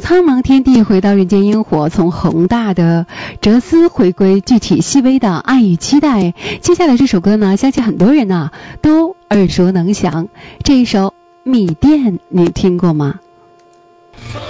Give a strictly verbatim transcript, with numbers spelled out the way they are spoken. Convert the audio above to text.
苍茫天地回到人间烟火，从宏大的哲思回归具体细微的爱与期待。接下来这首歌呢，相信很多人呢都耳熟能详，这一首《米店》你听过吗？